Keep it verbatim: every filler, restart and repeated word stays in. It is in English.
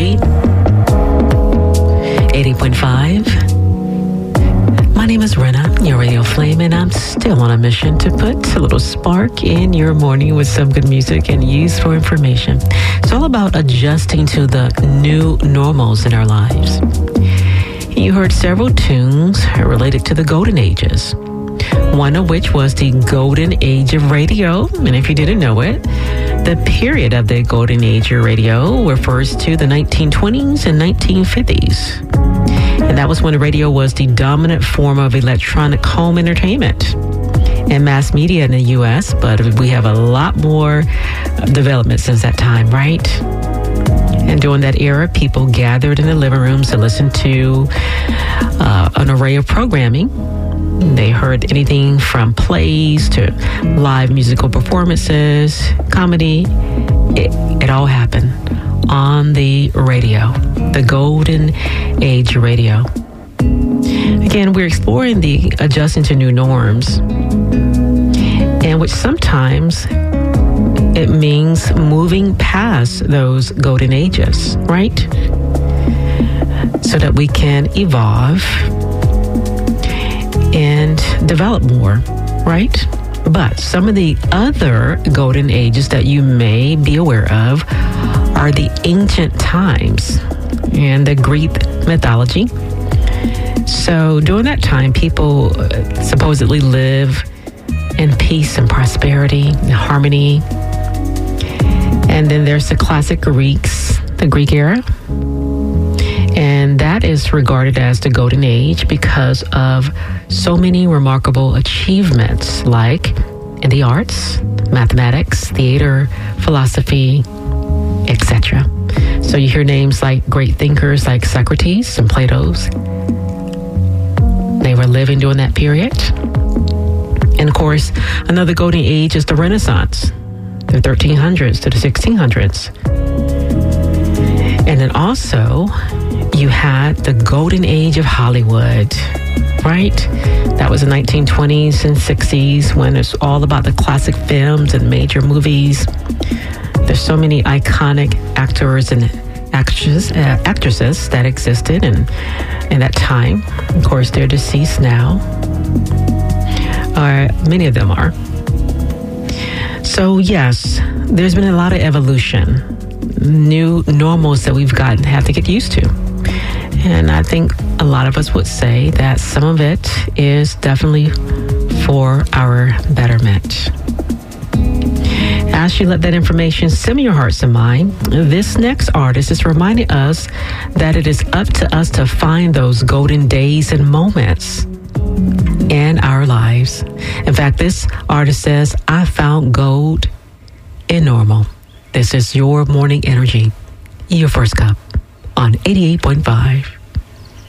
Energy, eighty point five. My name is Rena, your radio flame, and I'm still on a mission to put a little spark in your morning with some good music and useful information. It's all about adjusting to the new normals in our lives. You heard several tunes related to the golden ages, one of which was the golden age of radio. And if you didn't know it, the period of the golden age of radio refers to the nineteen twenties and nineteen fifties. And that was when radio was the dominant form of electronic home entertainment and mass media in the U S, but we have a lot more development since that time, right? And during that era, people gathered in the living rooms to listen to uh, an array of programming. They heard anything from plays to live musical performances, comedy. It, it all happened on the radio, the golden age radio. Again, we're exploring the adjusting to new norms, and which sometimes it means moving past those golden ages, right? So that we can evolve and develop more, right? But some of the other golden ages that you may be aware of are the ancient times and the Greek mythology. So during that time, people supposedly live in peace and prosperity and harmony. And then there's the classic Greeks, the Greek era. And that is regarded as the golden age because of so many remarkable achievements, like in the arts, mathematics, theater, philosophy, et cetera. So you hear names like great thinkers like Socrates and Plato's. They were living during that period. And of course, another golden age is the Renaissance, the thirteen hundreds to the sixteen hundreds. And then also, you had the golden age of Hollywood, right? That was the nineteen twenties and sixties when it's all about the classic films and major movies. There's so many iconic actors and actresses, uh, actresses that existed in, in that time. Of course, they're deceased now. Or many of them are. So yes, there's been a lot of evolution, new normals that we've gotten have to get used to. And I think a lot of us would say that some of it is definitely for our betterment. As you let that information simmer your hearts and mind, this next artist is reminding us that it is up to us to find those golden days and moments in our lives. In fact, this artist says, I found gold in normal. This is your morning energy, your first cup on eighty-eight point five.